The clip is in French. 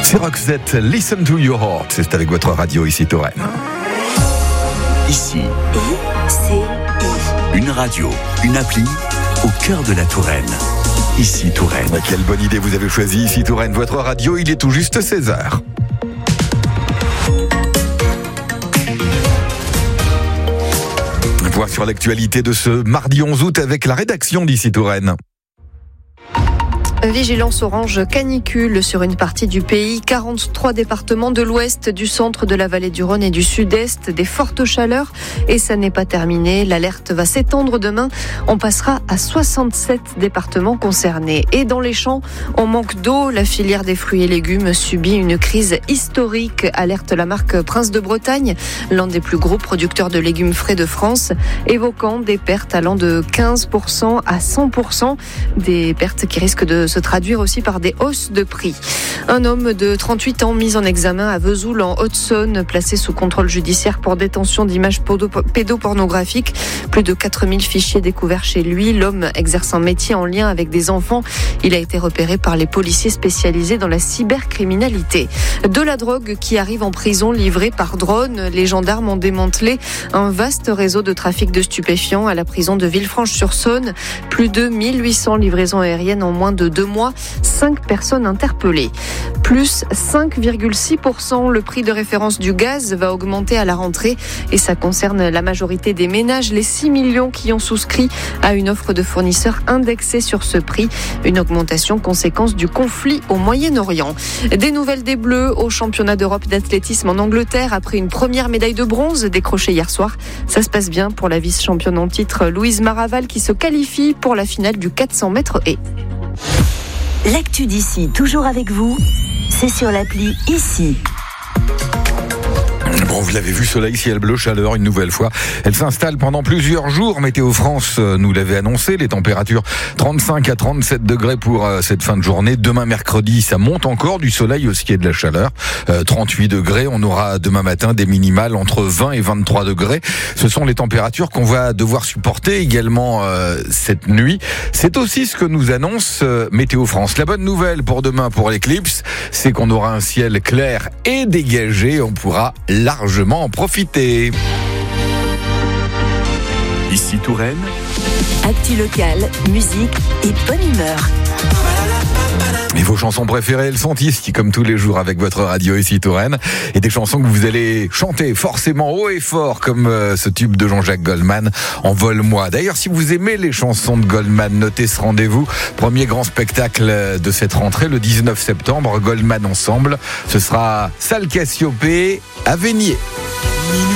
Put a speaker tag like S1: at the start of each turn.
S1: C'est Roxette, Listen to Your Heart. C'est avec votre radio ici Touraine.
S2: Ici, une radio, une appli au cœur de la Touraine. Ici Touraine.
S1: Quelle bonne idée vous avez choisi ici Touraine. Votre radio, il est tout juste 16h. Voir sur l'actualité de ce mardi 11 août avec la rédaction d'Ici Touraine.
S3: Vigilance orange canicule sur une partie du pays. 43 départements de l'ouest, du centre, de la vallée du Rhône et du sud-est. Des fortes chaleurs et ça n'est pas terminé. L'alerte va s'étendre demain. On passera à 67 départements concernés. Et dans les champs, on manque d'eau. La filière des fruits et légumes subit une crise historique, alerte la marque Prince de Bretagne, l'un des plus gros producteurs de légumes frais de France, évoquant des pertes allant de 15% à 100%. Des pertes qui risquent de se traduire aussi par des hausses de prix. Un homme de 38 ans mis en examen à Vesoul en Haute-Saône, placé sous contrôle judiciaire pour détention d'images pédopornographiques. Plus de 4000 fichiers découverts chez lui. L'homme exerce un métier en lien avec des enfants. Il a été repéré par les policiers spécialisés dans la cybercriminalité. De la drogue qui arrive en prison livrée par drone. Les gendarmes ont démantelé un vaste réseau de trafic de stupéfiants à la prison de Villefranche-sur-Saône. Plus de 1800 livraisons aériennes en moins de 2 mois, 5 personnes interpellées. Plus 5,6%, le prix de référence du gaz va augmenter à la rentrée et ça concerne la majorité des ménages, les 6 millions qui ont souscrit à une offre de fournisseurs indexée sur ce prix. Une augmentation conséquence du conflit au Moyen-Orient. Des nouvelles des Bleus au championnat d'Europe d'athlétisme en Angleterre après une première médaille de bronze décrochée hier soir. Ça se passe bien pour la vice-championne en titre Louise Maraval qui se qualifie pour la finale du 400 mètres haies.
S4: L'actu d'ici, toujours avec vous, c'est sur l'appli Ici.
S1: Bon, vous l'avez vu, soleil, ciel bleu, chaleur, une nouvelle fois. Elle s'installe pendant plusieurs jours. Météo France nous l'avait annoncé. Les températures 35 à 37 degrés pour cette fin de journée. Demain, mercredi, ça monte encore. Du soleil aussi et de la chaleur. 38 degrés. On aura demain matin des minimales entre 20 et 23 degrés. Ce sont les températures qu'on va devoir supporter également cette nuit. C'est aussi ce que nous annonce Météo France. La bonne nouvelle pour demain, pour l'éclipse, c'est qu'on aura un ciel clair et dégagé. On pourra largement en profiter.
S2: Ici Touraine.
S4: Actu locale, musique et bonne humeur.
S1: Et vos chansons préférées, elles sont ici, comme tous les jours, avec votre radio ici Touraine. Et des chansons que vous allez chanter forcément haut et fort, comme ce tube de Jean-Jacques Goldman, Envole-moi. D'ailleurs, si vous aimez les chansons de Goldman, notez ce rendez-vous. Premier grand spectacle de cette rentrée, le 19 septembre, Goldman Ensemble. Ce sera Salle Cassiopée à Vénier.